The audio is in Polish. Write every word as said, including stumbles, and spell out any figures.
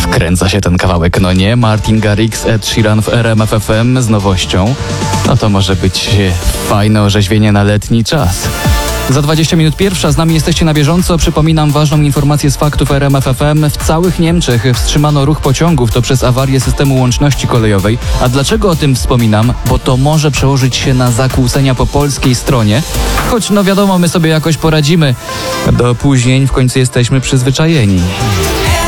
Wkręca się ten kawałek, no nie? Martin Garrix, Ed Sheeran w R M F F M z nowością. No to może być fajne orzeźwienie na letni czas. Za dwadzieścia minut pierwsza, z nami jesteście na bieżąco. Przypominam ważną informację z faktów R M F F M. W całych Niemczech wstrzymano ruch pociągów, to przez awarię systemu łączności kolejowej. A dlaczego o tym wspominam? Bo to może przełożyć się na zakłócenia po polskiej stronie. Choć no wiadomo, my sobie jakoś poradzimy. Do opóźnień w końcu jesteśmy przyzwyczajeni.